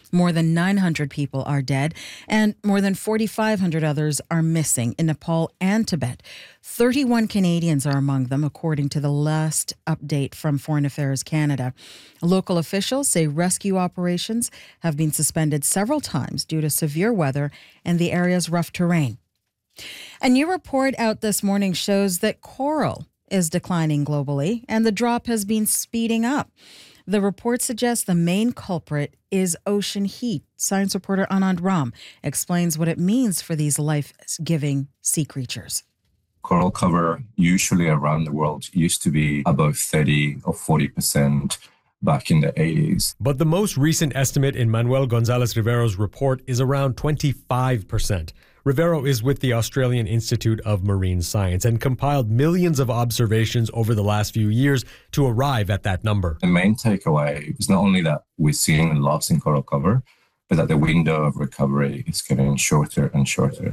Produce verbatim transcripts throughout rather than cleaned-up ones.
More than nine hundred people are dead, and more than forty-five hundred others are missing in Nepal and Tibet. thirty-one Canadians are among them, according to the last update from Foreign Affairs Canada. Local officials say rescue operations have been suspended several times due to severe weather and the area's rough terrain. A new report out this morning shows that coral is declining globally, and the drop has been speeding up. The report suggests the main culprit is ocean heat. Science reporter Anand Ram explains what it means for these life-giving sea creatures. Coral cover usually around the world used to be above thirty or forty percent back in the eighties. But the most recent estimate in Manuel Gonzalez Rivero's report is around twenty-five percent. Rivero is with the Australian Institute of Marine Science and compiled millions of observations over the last few years to arrive at that number. The main takeaway is not only that we're seeing a loss in coral cover, but that the window of recovery is getting shorter and shorter.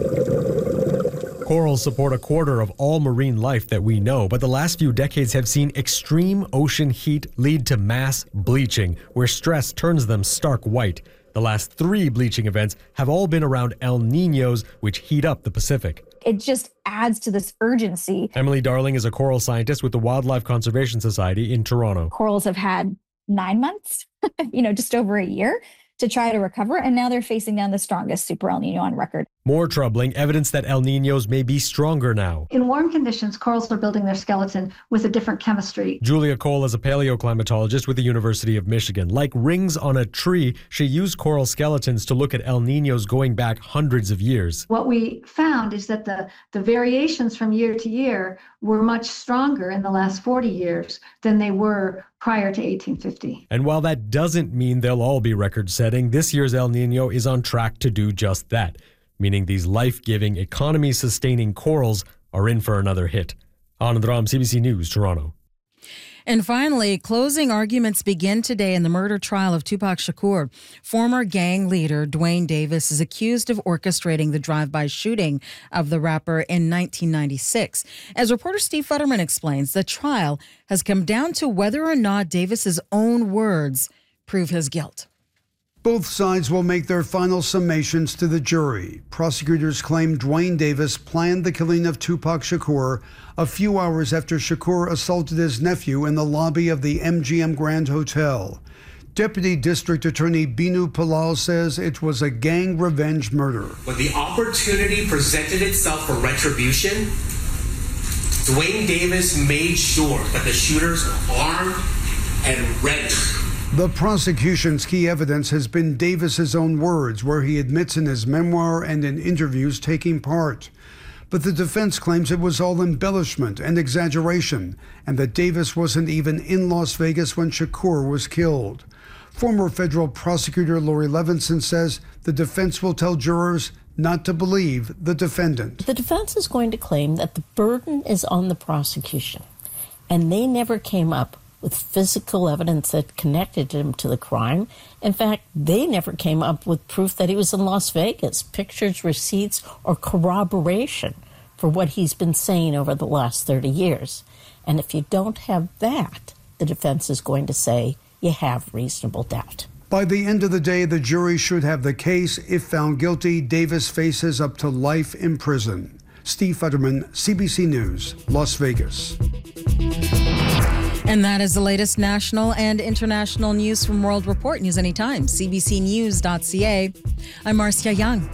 Corals support a quarter of all marine life that we know, but the last few decades have seen extreme ocean heat lead to mass bleaching, where stress turns them stark white. The last three bleaching events have all been around El Niños, which heat up the Pacific. It just adds to this urgency. Emily Darling is a coral scientist with the Wildlife Conservation Society in Toronto. Corals have had nine months, you know, just over a year to try to recover, and now they're facing down the strongest super El Nino on record. More troubling, evidence that El Niños may be stronger now. In warm conditions, corals are building their skeleton with a different chemistry. Julia Cole is a paleoclimatologist with the University of Michigan. Like rings on a tree, she used coral skeletons to look at El Niños going back hundreds of years. What we found is that the, the variations from year to year were much stronger in the last forty years than they were prior to eighteen fifty. And while that doesn't mean they'll all be record-setting, this year's El Niño is on track to do just that, meaning these life-giving, economy-sustaining corals are in for another hit. Anand Ram, C B C News, Toronto. And finally, closing arguments begin today in the murder trial of Tupac Shakur. Former gang leader Duane Davis is accused of orchestrating the drive-by shooting of the rapper in nineteen ninety-six. As reporter Steve Futterman explains, the trial has come down to whether or not Davis's own words prove his guilt. Both sides will make their final summations to the jury. Prosecutors claim Duane Davis planned the killing of Tupac Shakur a few hours after Shakur assaulted his nephew in the lobby of the M G M Grand Hotel. Deputy District Attorney Binu Palal says it was a gang revenge murder. When the opportunity presented itself for retribution, Duane Davis made sure that the shooters were armed and ready. The prosecution's key evidence has been Davis's own words, where he admits in his memoir and in interviews taking part. But the defense claims it was all embellishment and exaggeration, and that Davis wasn't even in Las Vegas when Shakur was killed. Former federal prosecutor Lori Levinson says the defense will tell jurors not to believe the defendant. The defense is going to claim that the burden is on the prosecution, and they never came up with physical evidence that connected him to the crime. In fact, they never came up with proof that he was in Las Vegas, pictures, receipts, or corroboration for what he's been saying over the last thirty years. And if you don't have that, the defense is going to say you have reasonable doubt. By the end of the day, the jury should have the case. If found guilty, Davis faces up to life in prison. Steve Futterman, C B C News, Las Vegas. And that is the latest national and international news from World Report. News anytime, c b c news dot c a. I'm Marcia Young.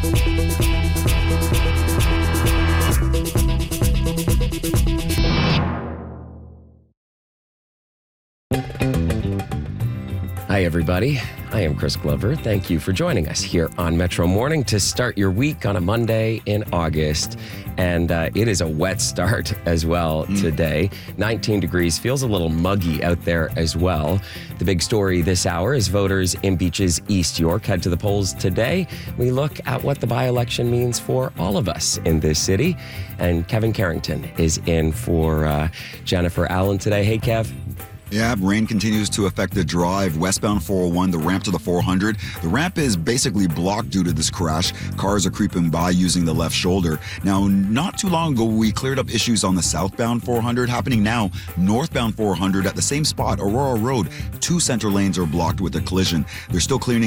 Hi, everybody. I am Chris Glover. Thank you for joining us here on Metro Morning to start your week on a Monday in August. And uh, it is a wet start as well mm. today. nineteen degrees, feels a little muggy out there as well. The big story this hour is voters in Beach's East York head to the polls today. We look at what the by-election means for all of us in this city. And Kevin Carrington is in for uh, Jennifer Allen today. Hey, Kev. Yeah, rain continues to affect the drive westbound four oh one, the ramp to the four hundred. The ramp is basically blocked due to this crash. Cars are creeping by using the left shoulder. Now, not too long ago, we cleared up issues on the southbound four hundred. Happening now, northbound four hundred at the same spot, Aurora Road. Two center lanes are blocked with a collision. They're still clearing